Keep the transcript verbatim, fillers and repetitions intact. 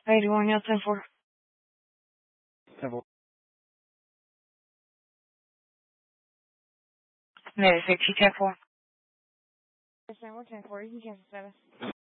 eighty-one, yeah, ten four. ten four. Negative six, ten four. ten four, ten four, you can cancel service.